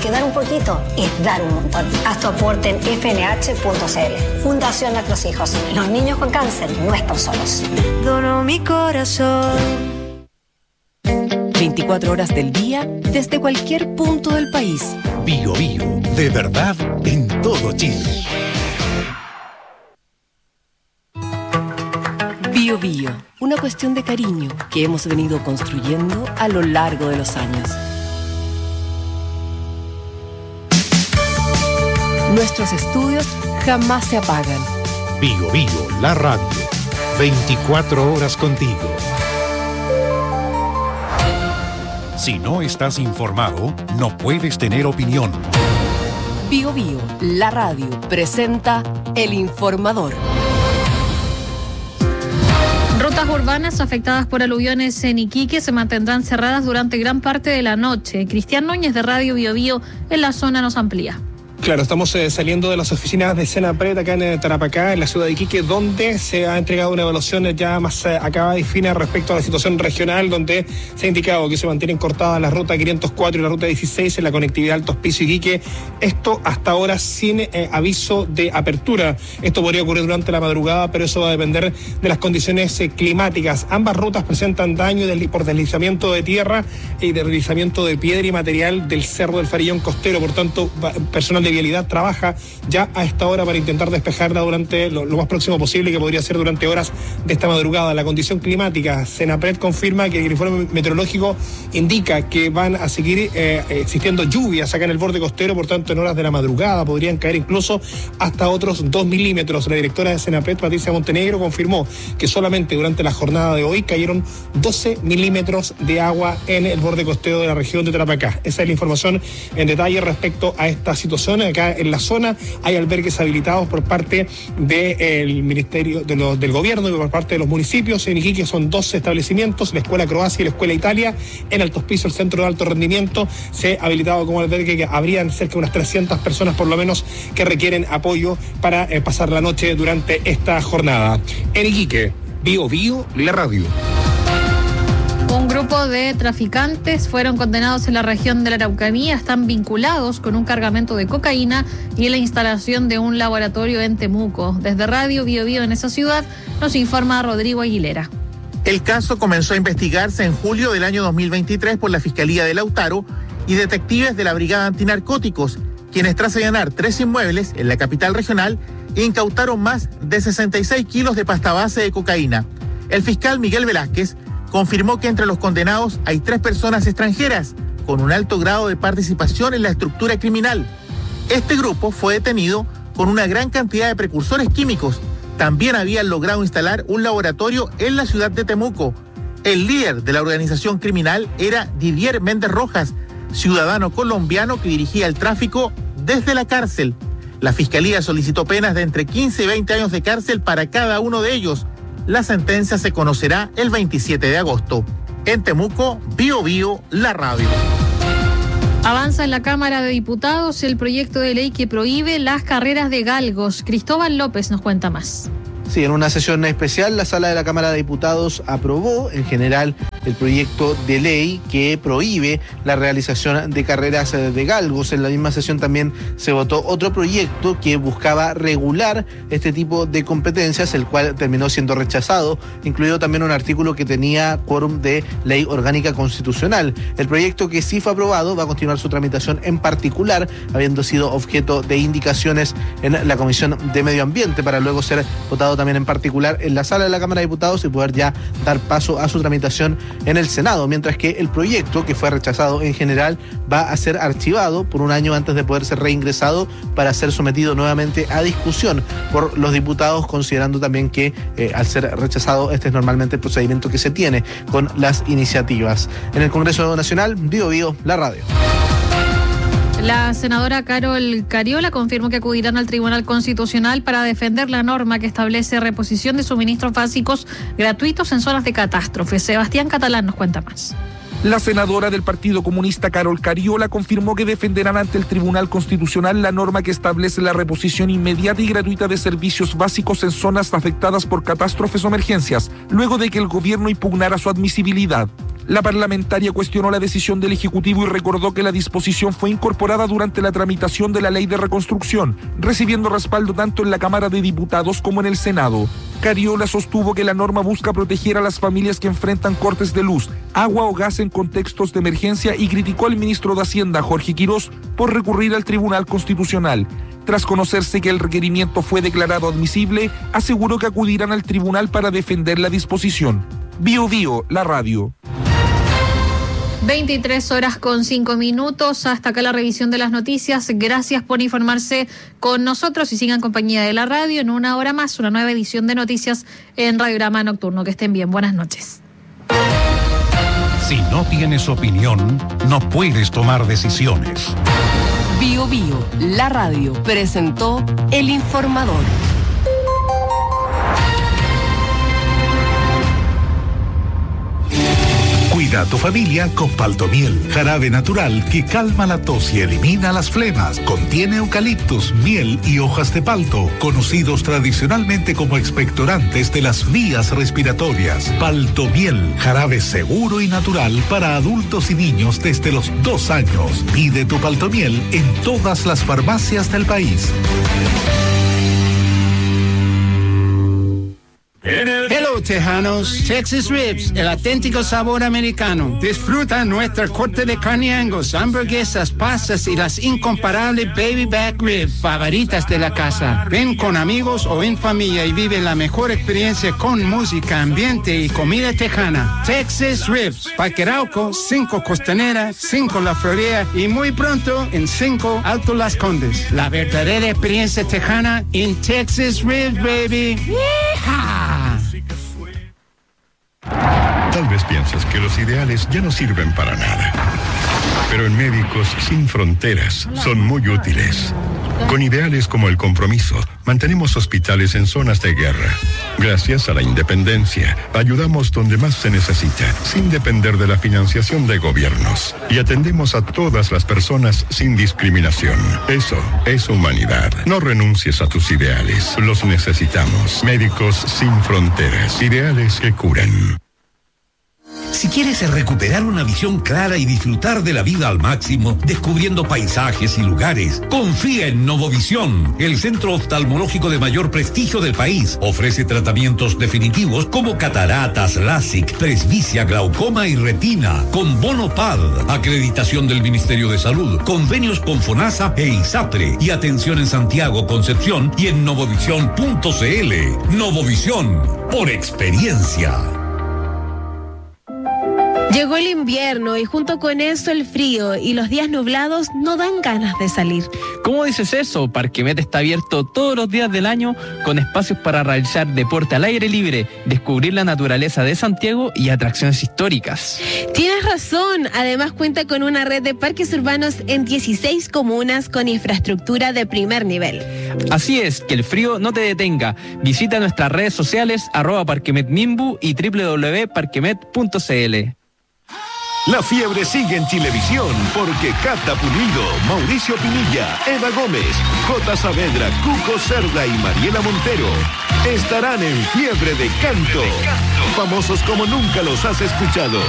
porque dar un poquito es dar un montón. Haz tu aporte en fnh.cl. Fundación Nuestros Hijos. Los niños con cáncer no están solos. Dono mi corazón. 24 horas del día, desde cualquier punto del país. Bio Bio, de verdad en todo Chile. Bio Bio, una cuestión de cariño que hemos venido construyendo a lo largo de los años. Nuestros estudios jamás se apagan. Bio Bio, la radio. 24 horas contigo. Si no estás informado, no puedes tener opinión. Bio Bio, la radio, presenta El Informador. Rutas urbanas afectadas por aluviones en Iquique se mantendrán cerradas durante gran parte de la noche. Cristian Núñez de Radio Bio Bio en la zona nos amplía. Claro, estamos saliendo de las oficinas de Senapred acá en Tarapacá, en la ciudad de Iquique, donde se ha entregado una evaluación ya más acabada y fina respecto a la situación regional, donde se ha indicado que se mantienen cortadas la ruta 504 y la ruta 16 en la conectividad Alto Hospicio Iquique. Esto hasta ahora sin aviso de apertura. Esto podría ocurrir durante la madrugada, pero eso va a depender de las condiciones climáticas. Ambas rutas presentan daño por deslizamiento de tierra y deslizamiento de piedra y material del Cerro del Farillón costero. Por tanto, personal de vialidad trabaja ya a esta hora para intentar despejarla durante lo más próximo posible, que podría ser durante horas de esta madrugada. La condición climática, Senapred confirma que el informe meteorológico indica que van a seguir existiendo lluvias acá en el borde costero, por tanto en horas de la madrugada podrían caer incluso hasta otros 2 milímetros. La directora de Senapred, Patricia Montenegro, confirmó que solamente durante la jornada de hoy cayeron 12 milímetros de agua en el borde costero de la región de Tarapacá. Esa es la información en detalle respecto a esta situación. Acá en la zona hay albergues habilitados por parte del Ministerio del Gobierno y por parte de los municipios. En Iquique son 12 establecimientos, la Escuela Croacia y la Escuela Italia. En Alto Hospicio, el Centro de Alto Rendimiento, se ha habilitado como albergue, que habrían cerca de unas 300 personas por lo menos que requieren apoyo para pasar la noche durante esta jornada. En Iquique, Bio Bio, la radio. Un grupo de traficantes fueron condenados en la región de la Araucanía. Están vinculados con un cargamento de cocaína y la instalación de un laboratorio en Temuco. Desde Radio Bio Bio en esa ciudad nos informa Rodrigo Aguilera. El caso comenzó a investigarse en julio del año 2023 por la Fiscalía de Lautaro y detectives de la Brigada Antinarcóticos, quienes tras allanar 3 inmuebles en la capital regional incautaron más de 66 kilos de pasta base de cocaína. El fiscal Miguel Velázquez confirmó que entre los condenados hay 3 personas extranjeras con un alto grado de participación en la estructura criminal. Este grupo fue detenido con una gran cantidad de precursores químicos. También habían logrado instalar un laboratorio en la ciudad de Temuco. El líder de la organización criminal era Didier Méndez Rojas, ciudadano colombiano que dirigía el tráfico desde la cárcel. La Fiscalía solicitó penas de entre 15 y 20 años de cárcel para cada uno de ellos. La sentencia se conocerá el 27 de agosto. En Temuco, Bio Bio, la radio. Avanza en la Cámara de Diputados el proyecto de ley que prohíbe las carreras de galgos. Cristóbal López nos cuenta más. Sí, en una sesión especial, la Sala de la Cámara de Diputados aprobó en general el proyecto de ley que prohíbe la realización de carreras de galgos. En la misma sesión también se votó otro proyecto que buscaba regular este tipo de competencias, el cual terminó siendo rechazado, incluido también un artículo que tenía quórum de ley orgánica constitucional. El proyecto que sí fue aprobado va a continuar su tramitación, en particular habiendo sido objeto de indicaciones en la Comisión de Medio Ambiente, para luego ser votado también en particular en la Sala de la Cámara de Diputados y poder ya dar paso a su tramitación en el Senado, mientras que el proyecto, que fue rechazado en general, va a ser archivado por un año antes de poder ser reingresado para ser sometido nuevamente a discusión por los diputados, considerando también que al ser rechazado este es normalmente el procedimiento que se tiene con las iniciativas. En el Congreso Nacional, Bio Bio, la radio. La senadora Carol Cariola confirmó que acudirán al Tribunal Constitucional para defender la norma que establece reposición de suministros básicos gratuitos en zonas de catástrofe. Sebastián Catalán nos cuenta más. La senadora del Partido Comunista Carol Cariola confirmó que defenderán ante el Tribunal Constitucional la norma que establece la reposición inmediata y gratuita de servicios básicos en zonas afectadas por catástrofes o emergencias, luego de que el gobierno impugnara su admisibilidad. La parlamentaria cuestionó la decisión del Ejecutivo y recordó que la disposición fue incorporada durante la tramitación de la Ley de Reconstrucción, recibiendo respaldo tanto en la Cámara de Diputados como en el Senado. Cariola sostuvo que la norma busca proteger a las familias que enfrentan cortes de luz, agua o gas en contextos de emergencia y criticó al ministro de Hacienda, Jorge Quirós, por recurrir al Tribunal Constitucional. Tras conocerse que el requerimiento fue declarado admisible, aseguró que acudirán al tribunal para defender la disposición. Bio Bio, la radio. 23:05. Hasta acá la revisión de las noticias. Gracias por informarse con nosotros y sigan en compañía de la radio. En una hora más, una nueva edición de noticias en Radiograma Nocturno. Que estén bien. Buenas noches. Si no tienes opinión, no puedes tomar decisiones. Bio Bio, la radio, presentó El Informador. Cuida a tu familia con Paltomiel, jarabe natural que calma la tos y elimina las flemas. Contiene eucaliptus, miel y hojas de palto, conocidos tradicionalmente como expectorantes de las vías respiratorias. Paltomiel, jarabe seguro y natural para adultos y niños desde los 2 años. Pide tu Paltomiel en todas las farmacias del país. Hello, tejanos. Texas Ribs, el auténtico sabor americano. Disfruta nuestra corte de carne Angus, hamburguesas, pastas y las incomparables baby back ribs favoritas de la casa. Ven con amigos o en familia y vive la mejor experiencia con música, ambiente y comida tejana. Texas Ribs, Parque Arauco, 5 Costanera, 5 La Florida y muy pronto en 5 Alto Las Condes. La verdadera experiencia tejana en Texas Ribs, baby. ¡Yeehaw! Tal vez piensas que los ideales ya no sirven para nada. Pero en Médicos Sin Fronteras son muy útiles. Con ideales como el compromiso, mantenemos hospitales en zonas de guerra. Gracias a la independencia, ayudamos donde más se necesita, sin depender de la financiación de gobiernos. Y atendemos a todas las personas sin discriminación. Eso es humanidad. No renuncies a tus ideales. Los necesitamos. Médicos Sin Fronteras. Ideales que curan. Si quieres recuperar una visión clara y disfrutar de la vida al máximo, descubriendo paisajes y lugares, confía en Novovisión, el centro oftalmológico de mayor prestigio del país. Ofrece tratamientos definitivos como cataratas, LASIK, presbicia, glaucoma y retina, con bono PAD, acreditación del Ministerio de Salud, convenios con FONASA e ISAPRE, y atención en Santiago, Concepción y en novovisión.cl. Novovisión, por experiencia. Llegó el invierno y junto con eso el frío y los días nublados no dan ganas de salir. ¿Cómo dices eso? Parquemet está abierto todos los días del año con espacios para realizar deporte al aire libre, descubrir la naturaleza de Santiago y atracciones históricas. Tienes razón, además cuenta con una red de parques urbanos en 16 comunas con infraestructura de primer nivel. Así es, que el frío no te detenga. Visita nuestras redes sociales @parquemetmimbu y www.parquemet.cl. La fiebre sigue en Chilevisión porque Cata Pulido, Mauricio Pinilla, Eva Gómez, J. Saavedra, Cuco Cerda y Mariela Montero estarán en Fiebre de Canto. Famosos como nunca los has escuchado.